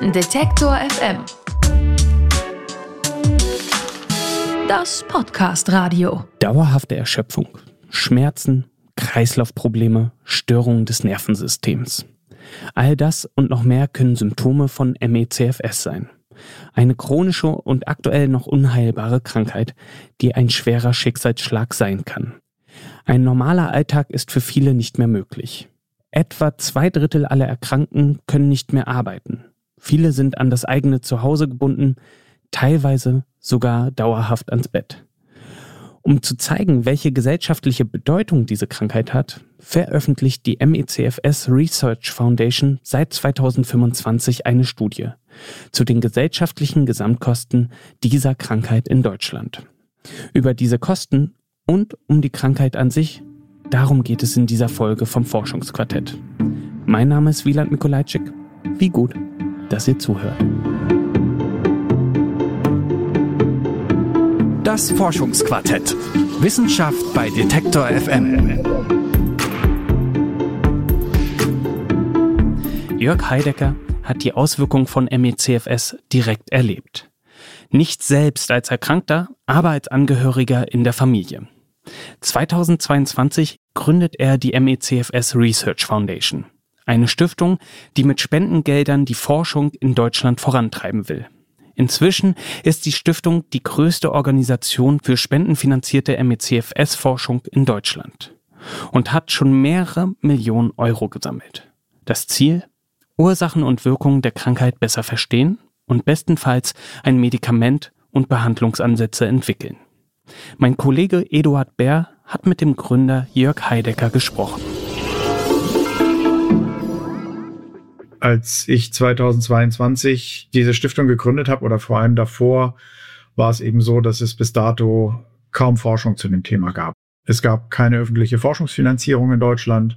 Detektor FM. Das Podcast-Radio. Dauerhafte Erschöpfung, Schmerzen, Kreislaufprobleme, Störungen des Nervensystems. All das und noch mehr können Symptome von ME/CFS sein. Eine chronische und aktuell noch unheilbare Krankheit, die ein schwerer Schicksalsschlag sein kann. Ein normaler Alltag ist für viele nicht mehr möglich. Etwa 2/3 aller Erkrankten können nicht mehr arbeiten. Viele sind an das eigene Zuhause gebunden, teilweise sogar dauerhaft ans Bett. Um zu zeigen, welche gesellschaftliche Bedeutung diese Krankheit hat, veröffentlicht die ME/CFS Research Foundation seit 2025 eine Studie zu den gesellschaftlichen Gesamtkosten dieser Krankheit in Deutschland. Über diese Kosten und um die Krankheit an sich, darum geht es in dieser Folge vom Forschungsquartett. Mein Name ist Wieland Mikolajczyk. Wie gut, dass ihr zuhört. Das Forschungsquartett. Wissenschaft bei Detektor FM. Jörg Heidecker hat die Auswirkungen von ME/CFS direkt erlebt. Nicht selbst als Erkrankter, aber als Angehöriger in der Familie. 2022 gründet er die ME/CFS Research Foundation, eine Stiftung, die mit Spendengeldern die Forschung in Deutschland vorantreiben will. Inzwischen ist die Stiftung die größte Organisation für spendenfinanzierte ME/CFS-Forschung in Deutschland und hat schon mehrere Millionen Euro gesammelt. Das Ziel? Ursachen und Wirkungen der Krankheit besser verstehen und bestenfalls ein Medikament und Behandlungsansätze entwickeln. Mein Kollege Eduard Bär hat mit dem Gründer Jörg Heidecker gesprochen. Als ich 2022 diese Stiftung gegründet habe oder vor allem davor, war es eben so, dass es bis dato kaum Forschung zu dem Thema gab. Es gab keine öffentliche Forschungsfinanzierung in Deutschland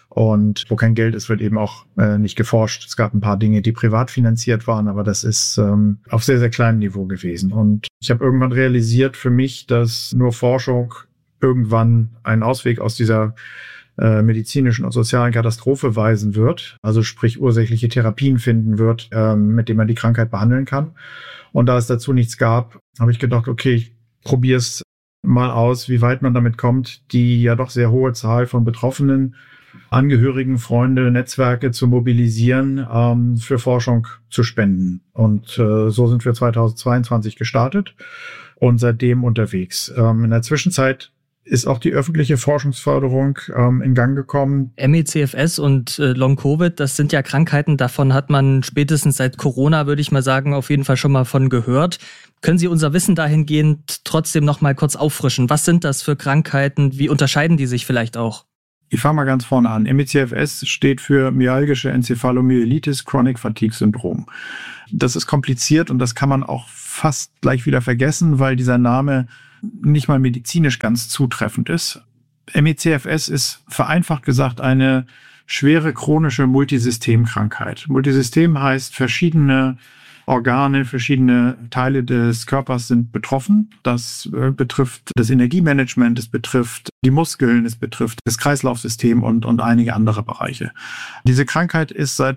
und wo kein Geld ist, wird eben auch nicht geforscht. Es gab ein paar Dinge, die privat finanziert waren, aber das ist auf sehr, sehr kleinem Niveau gewesen. Und ich habe irgendwann realisiert für mich, dass nur Forschung irgendwann einen Ausweg aus dieser medizinischen und sozialen Katastrophe weisen wird, also sprich ursächliche Therapien finden wird, mit denen man die Krankheit behandeln kann. Und da es dazu nichts gab, habe ich gedacht, okay, ich probiere es mal aus, wie weit man damit kommt, die ja doch sehr hohe Zahl von Betroffenen, Angehörigen, Freunde, Netzwerke zu mobilisieren, für Forschung zu spenden. Und so sind wir 2022 gestartet und seitdem unterwegs. In der Zwischenzeit ist auch die öffentliche Forschungsförderung in Gang gekommen. ME/CFS und Long-Covid, das sind ja Krankheiten, davon hat man spätestens seit Corona, würde ich mal sagen, auf jeden Fall schon mal von gehört. Können Sie unser Wissen dahingehend trotzdem noch mal kurz auffrischen? Was sind das für Krankheiten? Wie unterscheiden die sich vielleicht auch? Ich fange mal ganz vorne an. ME/CFS steht für myalgische Enzephalomyelitis Chronic Fatigue Syndrom. Das ist kompliziert und das kann man auch fast gleich wieder vergessen, weil dieser Name nicht mal medizinisch ganz zutreffend ist. ME/CFS ist vereinfacht gesagt eine schwere chronische Multisystemkrankheit. Multisystem heißt, verschiedene Organe, verschiedene Teile des Körpers sind betroffen. Das betrifft das Energiemanagement, es betrifft die Muskeln, es betrifft das Kreislaufsystem und einige andere Bereiche. Diese Krankheit ist seit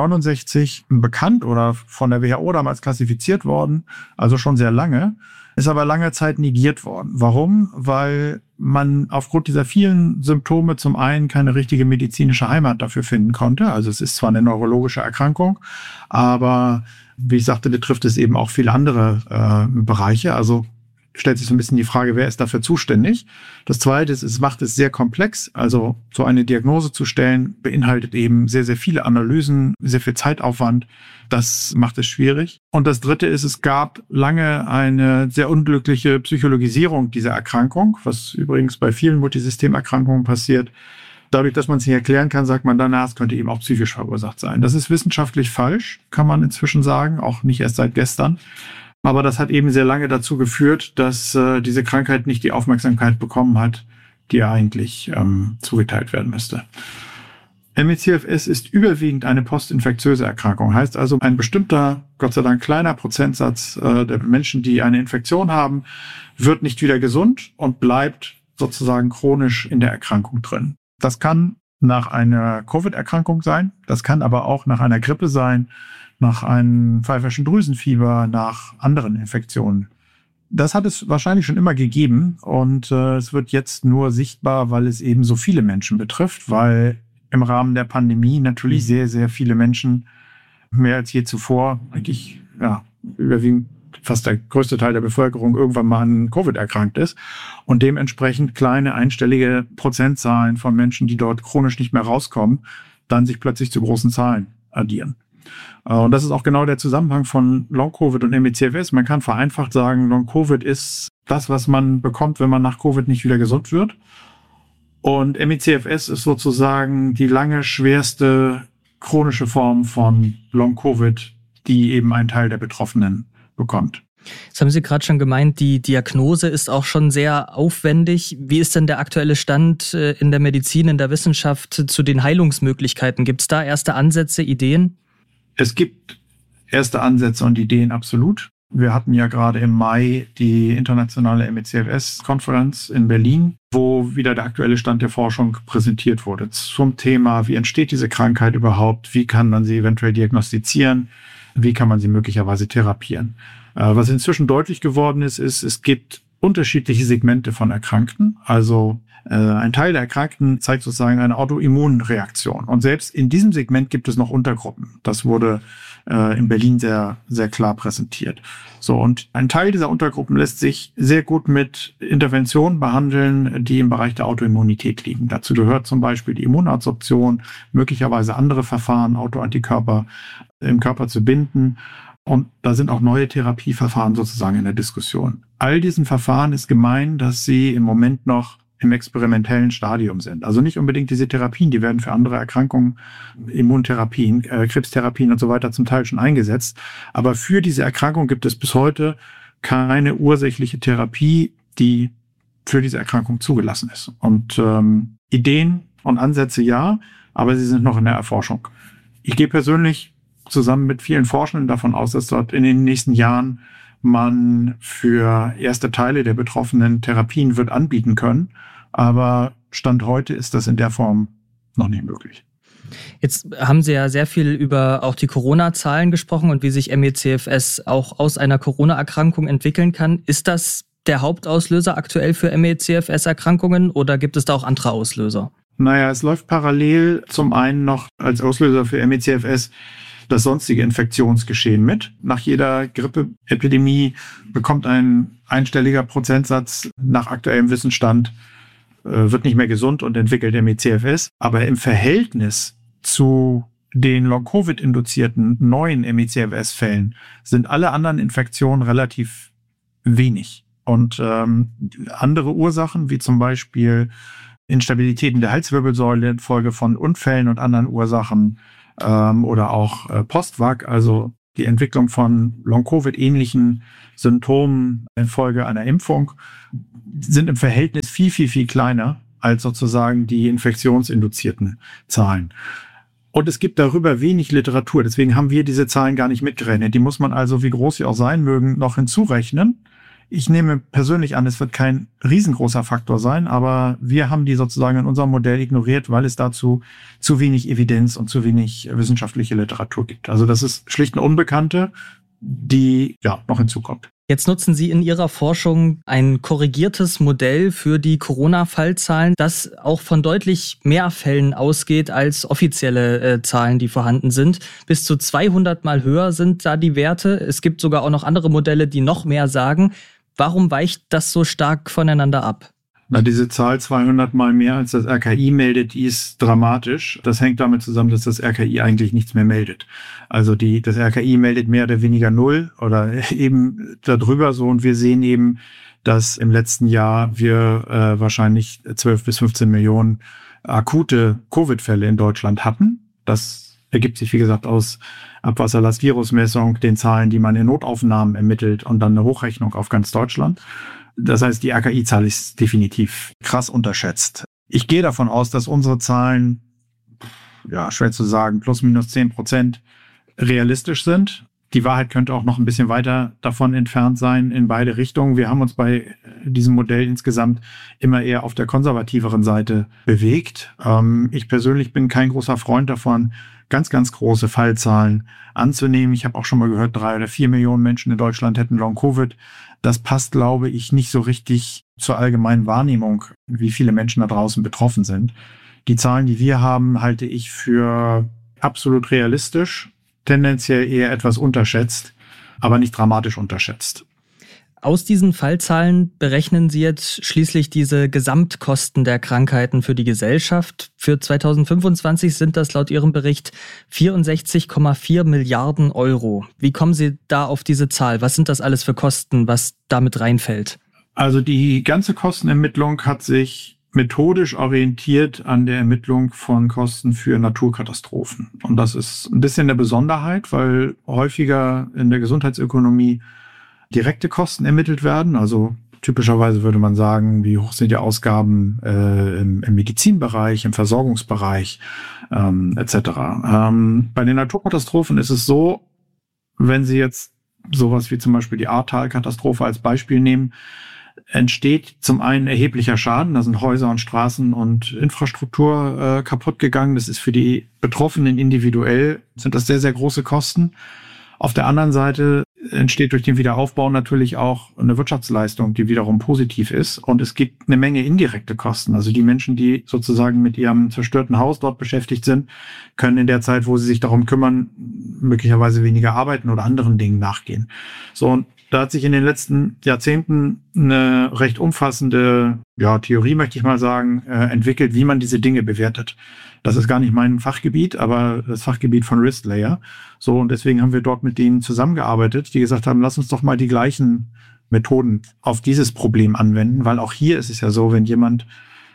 1969 bekannt oder von der WHO damals klassifiziert worden, also schon sehr lange. Ist aber lange Zeit negiert worden. Warum? Weil man aufgrund dieser vielen Symptome zum einen keine richtige medizinische Heimat dafür finden konnte. Also es ist zwar eine neurologische Erkrankung, aber wie ich sagte, betrifft es eben auch viele andere Bereiche. Also stellt sich so ein bisschen die Frage, wer ist dafür zuständig? Das Zweite ist, es macht es sehr komplex. Also so eine Diagnose zu stellen, beinhaltet eben sehr, sehr viele Analysen, sehr viel Zeitaufwand. Das macht es schwierig. Und das Dritte ist, es gab lange eine sehr unglückliche Psychologisierung dieser Erkrankung, was übrigens bei vielen Multisystemerkrankungen passiert. Dadurch, dass man es nicht erklären kann, sagt man danach, es könnte eben auch psychisch verursacht sein. Das ist wissenschaftlich falsch, kann man inzwischen sagen, auch nicht erst seit gestern. Aber das hat eben sehr lange dazu geführt, dass diese Krankheit nicht die Aufmerksamkeit bekommen hat, die ihr eigentlich zugeteilt werden müsste. ME/CFS ist überwiegend eine postinfektiöse Erkrankung. Heißt also, ein bestimmter, Gott sei Dank kleiner Prozentsatz der Menschen, die eine Infektion haben, wird nicht wieder gesund und bleibt sozusagen chronisch in der Erkrankung drin. Das kann nach einer Covid-Erkrankung sein, das kann aber auch nach einer Grippe sein, nach einem pfeiferschen Drüsenfieber, nach anderen Infektionen. Das hat es wahrscheinlich schon immer gegeben und es wird jetzt nur sichtbar, weil es eben so viele Menschen betrifft, weil im Rahmen der Pandemie natürlich sehr, sehr viele Menschen, mehr als je zuvor, eigentlich überwiegend fast der größte Teil der Bevölkerung irgendwann mal an Covid erkrankt ist und dementsprechend kleine einstellige Prozentzahlen von Menschen, die dort chronisch nicht mehr rauskommen, dann sich plötzlich zu großen Zahlen addieren. Und das ist auch genau der Zusammenhang von Long-Covid und ME/CFS. Man kann vereinfacht sagen, Long-Covid ist das, was man bekommt, wenn man nach Covid nicht wieder gesund wird. Und ME/CFS ist sozusagen die lange schwerste chronische Form von Long-Covid, die eben ein Teil der Betroffenen bekommt. Jetzt haben Sie gerade schon gemeint, die Diagnose ist auch schon sehr aufwendig. Wie ist denn der aktuelle Stand in der Medizin, in der Wissenschaft zu den Heilungsmöglichkeiten? Gibt es da erste Ansätze, Ideen? Es gibt erste Ansätze und Ideen, absolut. Wir hatten ja gerade im Mai die internationale ME/CFS-Konferenz in Berlin, wo wieder der aktuelle Stand der Forschung präsentiert wurde zum Thema, wie entsteht diese Krankheit überhaupt, wie kann man sie eventuell diagnostizieren, wie kann man sie möglicherweise therapieren. Was inzwischen deutlich geworden ist, es gibt unterschiedliche Segmente von Erkrankten. Also ein Teil der Erkrankten zeigt sozusagen eine Autoimmunreaktion. Und selbst in diesem Segment gibt es noch Untergruppen. Das wurde in Berlin sehr, sehr klar präsentiert. So, und ein Teil dieser Untergruppen lässt sich sehr gut mit Interventionen behandeln, die im Bereich der Autoimmunität liegen. Dazu gehört zum Beispiel die Immunadsorption, möglicherweise andere Verfahren, Autoantikörper im Körper zu binden. Und da sind auch neue Therapieverfahren sozusagen in der Diskussion. All diesen Verfahren ist gemein, dass sie im Moment noch im experimentellen Stadium sind. Also nicht unbedingt diese Therapien, die werden für andere Erkrankungen, Immuntherapien, Krebstherapien und so weiter zum Teil schon eingesetzt. Aber für diese Erkrankung gibt es bis heute keine ursächliche Therapie, die für diese Erkrankung zugelassen ist. Und Ideen und Ansätze ja, aber sie sind noch in der Erforschung. Ich gehe persönlich zusammen mit vielen Forschenden davon aus, dass dort in den nächsten Jahren man für erste Teile der Betroffenen Therapien wird anbieten können. Aber Stand heute ist das in der Form noch nicht möglich. Jetzt haben Sie ja sehr viel über auch die Corona-Zahlen gesprochen und wie sich ME/CFS auch aus einer Corona-Erkrankung entwickeln kann. Ist das der Hauptauslöser aktuell für ME/CFS-Erkrankungen oder gibt es da auch andere Auslöser? Naja, es läuft parallel zum einen noch als Auslöser für ME/CFS das sonstige Infektionsgeschehen mit. Nach jeder Grippeepidemie bekommt ein einstelliger Prozentsatz nach aktuellem Wissensstand, wird nicht mehr gesund und entwickelt ME/CFS. Aber im Verhältnis zu den Long-Covid-induzierten neuen ME/CFS-Fällen sind alle anderen Infektionen relativ wenig. Und andere Ursachen, wie zum Beispiel Instabilitäten der Halswirbelsäule infolge von Unfällen und anderen Ursachen, oder auch Post-Vac, also die Entwicklung von Long-Covid-ähnlichen Symptomen infolge einer Impfung, sind im Verhältnis viel, viel, viel kleiner als sozusagen die infektionsinduzierten Zahlen. Und es gibt darüber wenig Literatur, deswegen haben wir diese Zahlen gar nicht mitgerechnet. Die muss man also, wie groß sie auch sein mögen, noch hinzurechnen. Ich nehme persönlich an, es wird kein riesengroßer Faktor sein, aber wir haben die sozusagen in unserem Modell ignoriert, weil es dazu zu wenig Evidenz und zu wenig wissenschaftliche Literatur gibt. Also das ist schlicht eine Unbekannte, die noch hinzukommt. Jetzt nutzen Sie in Ihrer Forschung ein korrigiertes Modell für die Corona-Fallzahlen, das auch von deutlich mehr Fällen ausgeht als offizielle Zahlen, die vorhanden sind. Bis zu 200 Mal höher sind da die Werte. Es gibt sogar auch noch andere Modelle, die noch mehr sagen. Warum weicht das so stark voneinander ab? Na, diese Zahl 200 Mal mehr als das RKI meldet, die ist dramatisch. Das hängt damit zusammen, dass das RKI eigentlich nichts mehr meldet. Also das RKI meldet mehr oder weniger null oder eben darüber so. Und wir sehen eben, dass im letzten Jahr wir wahrscheinlich 12 bis 15 Millionen akute Covid-Fälle in Deutschland hatten. Das ergibt sich, wie gesagt, aus Abwasserlast-Virusmessung, den Zahlen, die man in Notaufnahmen ermittelt und dann eine Hochrechnung auf ganz Deutschland. Das heißt, die RKI-Zahl ist definitiv krass unterschätzt. Ich gehe davon aus, dass unsere Zahlen, schwer zu sagen, plus minus 10% realistisch sind. Die Wahrheit könnte auch noch ein bisschen weiter davon entfernt sein, in beide Richtungen. Wir haben uns bei diesem Modell insgesamt immer eher auf der konservativeren Seite bewegt. Ich persönlich bin kein großer Freund davon, ganz, ganz große Fallzahlen anzunehmen. Ich habe auch schon mal gehört, 3 oder 4 Millionen Menschen in Deutschland hätten Long-Covid. Das passt, glaube ich, nicht so richtig zur allgemeinen Wahrnehmung, wie viele Menschen da draußen betroffen sind. Die Zahlen, die wir haben, halte ich für absolut realistisch, tendenziell eher etwas unterschätzt, aber nicht dramatisch unterschätzt. Aus diesen Fallzahlen berechnen Sie jetzt schließlich diese Gesamtkosten der Krankheiten für die Gesellschaft. Für 2025 sind das laut Ihrem Bericht 64,4 Milliarden Euro. Wie kommen Sie da auf diese Zahl? Was sind das alles für Kosten, was damit reinfällt? Also die ganze Kostenermittlung hat sich methodisch orientiert an der Ermittlung von Kosten für Naturkatastrophen. Und das ist ein bisschen eine Besonderheit, weil häufiger in der Gesundheitsökonomie direkte Kosten ermittelt werden. Also typischerweise würde man sagen, wie hoch sind die Ausgaben im Medizinbereich, im Versorgungsbereich etc. Bei den Naturkatastrophen ist es so, wenn Sie jetzt sowas wie zum Beispiel die Ahrtal-Katastrophe als Beispiel nehmen, entsteht zum einen erheblicher Schaden. Da sind Häuser und Straßen und Infrastruktur kaputt gegangen. Das ist für die Betroffenen individuell, sind das sehr, sehr große Kosten. Auf der anderen Seite entsteht durch den Wiederaufbau natürlich auch eine Wirtschaftsleistung, die wiederum positiv ist. Und es gibt eine Menge indirekte Kosten. Also die Menschen, die sozusagen mit ihrem zerstörten Haus dort beschäftigt sind, können in der Zeit, wo sie sich darum kümmern, möglicherweise weniger arbeiten oder anderen Dingen nachgehen. So, und da hat sich in den letzten Jahrzehnten eine recht umfassende Theorie, möchte ich mal sagen, entwickelt, wie man diese Dinge bewertet. Das ist gar nicht mein Fachgebiet, aber das Fachgebiet von Ristlayer. So, und deswegen haben wir dort mit denen zusammengearbeitet, die gesagt haben, lass uns doch mal die gleichen Methoden auf dieses Problem anwenden, weil auch hier ist es ja so, wenn jemand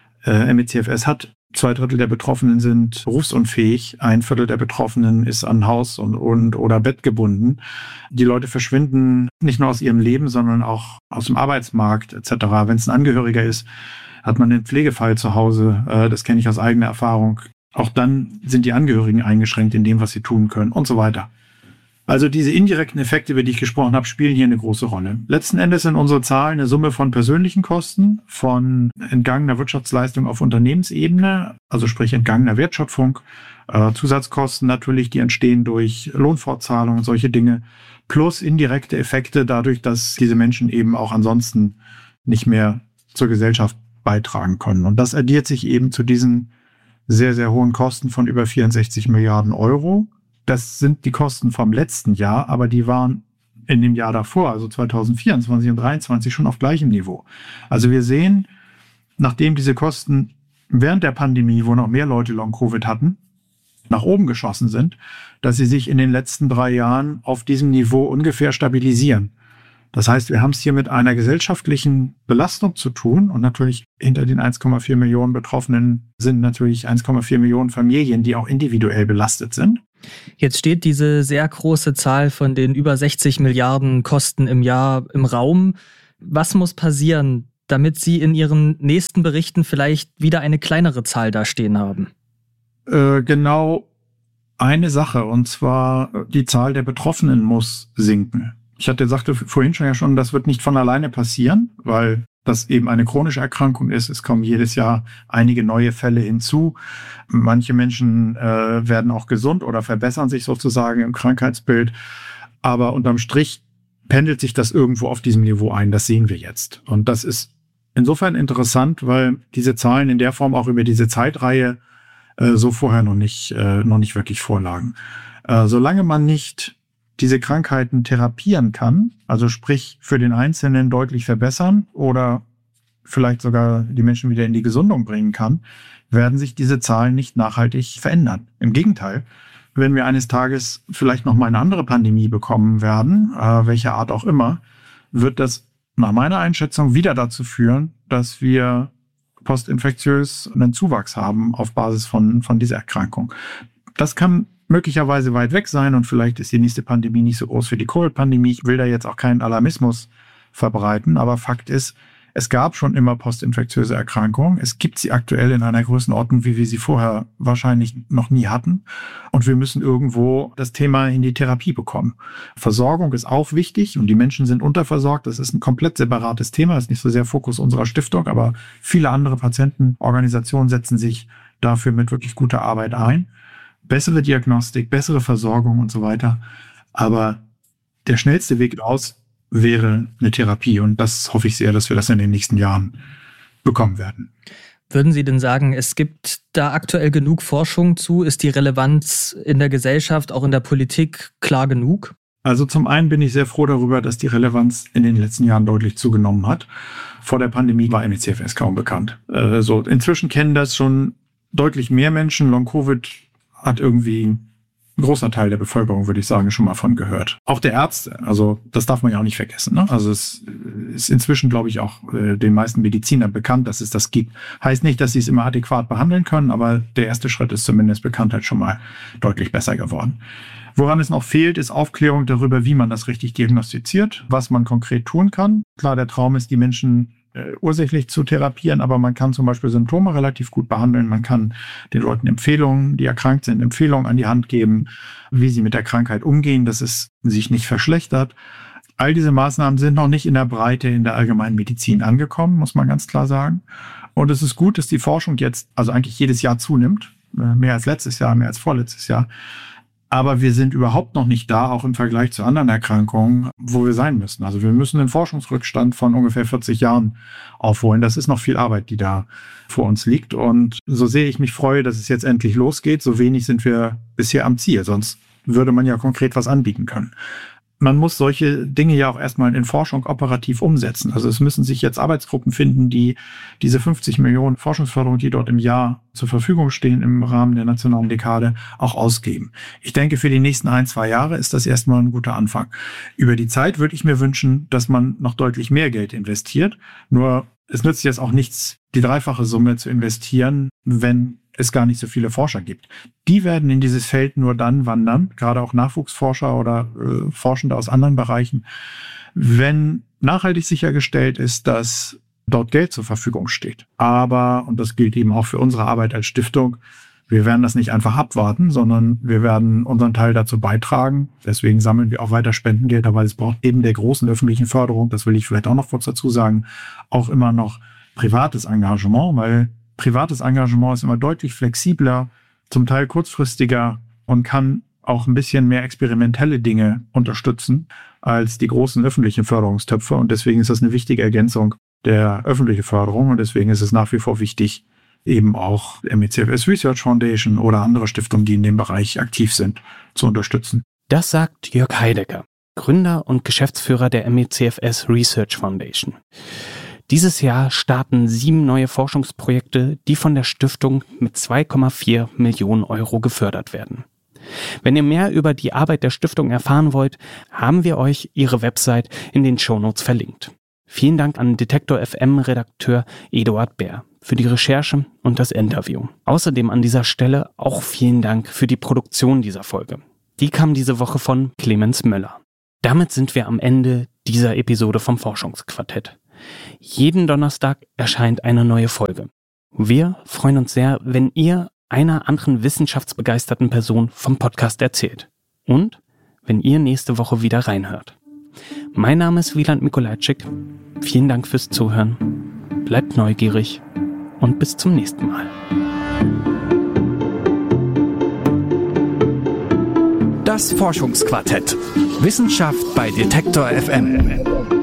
ME/CFS hat, 2/3 der Betroffenen sind berufsunfähig, 1/4 der Betroffenen ist an Haus und oder Bett gebunden. Die Leute verschwinden nicht nur aus ihrem Leben, sondern auch aus dem Arbeitsmarkt etc. Wenn es ein Angehöriger ist, hat man einen Pflegefall zu Hause. Das kenne ich aus eigener Erfahrung. Auch dann sind die Angehörigen eingeschränkt in dem, was sie tun können und so weiter. Also diese indirekten Effekte, über die ich gesprochen habe, spielen hier eine große Rolle. Letzten Endes sind unsere Zahlen eine Summe von persönlichen Kosten, von entgangener Wirtschaftsleistung auf Unternehmensebene, also sprich entgangener Wertschöpfung, Zusatzkosten natürlich, die entstehen durch Lohnfortzahlungen und solche Dinge, plus indirekte Effekte dadurch, dass diese Menschen eben auch ansonsten nicht mehr zur Gesellschaft beitragen können. Und das addiert sich eben zu diesen sehr, sehr hohen Kosten von über 64 Milliarden Euro. Das sind die Kosten vom letzten Jahr, aber die waren in dem Jahr davor, also 2024 und 2023, schon auf gleichem Niveau. Also wir sehen, nachdem diese Kosten während der Pandemie, wo noch mehr Leute Long-Covid hatten, nach oben geschossen sind, dass sie sich in den letzten 3 Jahren auf diesem Niveau ungefähr stabilisieren. Das heißt, wir haben es hier mit einer gesellschaftlichen Belastung zu tun und natürlich hinter den 1,4 Millionen Betroffenen sind natürlich 1,4 Millionen Familien, die auch individuell belastet sind. Jetzt steht diese sehr große Zahl von den über 60 Milliarden Kosten im Jahr im Raum. Was muss passieren, damit Sie in Ihren nächsten Berichten vielleicht wieder eine kleinere Zahl da stehen haben? Genau eine Sache, und zwar die Zahl der Betroffenen muss sinken. Ich sagte vorhin schon, das wird nicht von alleine passieren, weil das eben eine chronische Erkrankung ist. Es kommen jedes Jahr einige neue Fälle hinzu. Manche Menschen werden auch gesund oder verbessern sich sozusagen im Krankheitsbild. Aber unterm Strich pendelt sich das irgendwo auf diesem Niveau ein. Das sehen wir jetzt. Und das ist insofern interessant, weil diese Zahlen in der Form auch über diese Zeitreihe so vorher noch nicht wirklich vorlagen. Solange man nicht diese Krankheiten therapieren kann, also sprich für den Einzelnen deutlich verbessern oder vielleicht sogar die Menschen wieder in die Gesundung bringen kann, werden sich diese Zahlen nicht nachhaltig verändern. Im Gegenteil, wenn wir eines Tages vielleicht noch mal eine andere Pandemie bekommen werden, welcher Art auch immer, wird das nach meiner Einschätzung wieder dazu führen, dass wir postinfektiös einen Zuwachs haben auf Basis von dieser Erkrankung. Das kann möglicherweise weit weg sein und vielleicht ist die nächste Pandemie nicht so groß wie die Covid-Pandemie. Ich will da jetzt auch keinen Alarmismus verbreiten, aber Fakt ist, Es gab schon immer postinfektiöse Erkrankungen. Es gibt sie aktuell in einer Größenordnung, wie wir sie vorher wahrscheinlich noch nie hatten. Und wir müssen irgendwo das Thema in die Therapie bekommen. Versorgung ist auch wichtig und die Menschen sind unterversorgt. Das ist ein komplett separates Thema. Das ist nicht so sehr Fokus unserer Stiftung, aber viele andere Patientenorganisationen setzen sich dafür mit wirklich guter Arbeit ein. Bessere Diagnostik, bessere Versorgung und so weiter. Aber der schnellste Weg raus wäre eine Therapie. Und das hoffe ich sehr, dass wir das in den nächsten Jahren bekommen werden. Würden Sie denn sagen, es gibt da aktuell genug Forschung zu? Ist die Relevanz in der Gesellschaft, auch in der Politik klar genug? Also zum einen bin ich sehr froh darüber, dass die Relevanz in den letzten Jahren deutlich zugenommen hat. Vor der Pandemie war ME/CFS kaum bekannt. Inzwischen kennen das schon deutlich mehr Menschen. Long-Covid hat irgendwie ein großer Teil der Bevölkerung, würde ich sagen, schon mal von gehört. Auch der Ärzte, also das darf man ja auch nicht vergessen. Ne? Also es ist inzwischen, glaube ich, auch den meisten Medizinern bekannt, dass es das gibt. Heißt nicht, dass sie es immer adäquat behandeln können, aber der erste Schritt ist zumindest Bekanntheit schon mal deutlich besser geworden. Woran es noch fehlt, ist Aufklärung darüber, wie man das richtig diagnostiziert, was man konkret tun kann. Klar, der Traum ist, die Menschen ursächlich zu therapieren, aber man kann zum Beispiel Symptome relativ gut behandeln. Man kann den Leuten Empfehlungen, die erkrankt sind, Empfehlungen an die Hand geben, wie sie mit der Krankheit umgehen, dass es sich nicht verschlechtert. All diese Maßnahmen sind noch nicht in der Breite in der allgemeinen Medizin angekommen, muss man ganz klar sagen. Und es ist gut, dass die Forschung jetzt, also eigentlich jedes Jahr zunimmt, mehr als letztes Jahr, mehr als vorletztes Jahr. Aber wir sind überhaupt noch nicht da, auch im Vergleich zu anderen Erkrankungen, wo wir sein müssen. Also wir müssen den Forschungsrückstand von ungefähr 40 Jahren aufholen. Das ist noch viel Arbeit, die da vor uns liegt. Und so sehr ich mich freue, dass es jetzt endlich losgeht, so wenig sind wir bisher am Ziel. Sonst würde man ja konkret was anbieten können. Man muss solche Dinge ja auch erstmal in Forschung operativ umsetzen. Also es müssen sich jetzt Arbeitsgruppen finden, die diese 50 Millionen Forschungsförderung, die dort im Jahr zur Verfügung stehen im Rahmen der nationalen Dekade, auch ausgeben. Ich denke, für die nächsten 1-2 Jahre ist das erstmal ein guter Anfang. Über die Zeit würde ich mir wünschen, dass man noch deutlich mehr Geld investiert. Nur es nützt jetzt auch nichts, die dreifache Summe zu investieren, wenn es gar nicht so viele Forscher gibt. Die werden in dieses Feld nur dann wandern, gerade auch Nachwuchsforscher oder Forschende aus anderen Bereichen, wenn nachhaltig sichergestellt ist, dass dort Geld zur Verfügung steht. Aber, und das gilt eben auch für unsere Arbeit als Stiftung, wir werden das nicht einfach abwarten, sondern wir werden unseren Teil dazu beitragen. Deswegen sammeln wir auch weiter Spendengelder, weil es braucht eben der großen öffentlichen Förderung, das will ich vielleicht auch noch kurz dazu sagen, auch immer noch privates Engagement, weil privates Engagement ist immer deutlich flexibler, zum Teil kurzfristiger und kann auch ein bisschen mehr experimentelle Dinge unterstützen als die großen öffentlichen Förderungstöpfe. Und deswegen ist das eine wichtige Ergänzung der öffentlichen Förderung. Und deswegen ist es nach wie vor wichtig, eben auch ME/CFS Research Foundation oder andere Stiftungen, die in dem Bereich aktiv sind, zu unterstützen. Das sagt Jörg Heidecker, Gründer und Geschäftsführer der ME/CFS Research Foundation. Dieses Jahr starten 7 neue Forschungsprojekte, die von der Stiftung mit 2,4 Millionen Euro gefördert werden. Wenn ihr mehr über die Arbeit der Stiftung erfahren wollt, haben wir euch ihre Website in den Shownotes verlinkt. Vielen Dank an Detektor FM-Redakteur Eduard Bär für die Recherche und das Interview. Außerdem an dieser Stelle auch vielen Dank für die Produktion dieser Folge. Die kam diese Woche von Clemens Möller. Damit sind wir am Ende dieser Episode vom Forschungsquartett. Jeden Donnerstag erscheint eine neue Folge. Wir freuen uns sehr, wenn ihr einer anderen wissenschaftsbegeisterten Person vom Podcast erzählt. Und wenn ihr nächste Woche wieder reinhört. Mein Name ist Wieland Mikolajczyk. Vielen Dank fürs Zuhören. Bleibt neugierig und bis zum nächsten Mal. Das Forschungsquartett. Wissenschaft bei Detektor FM.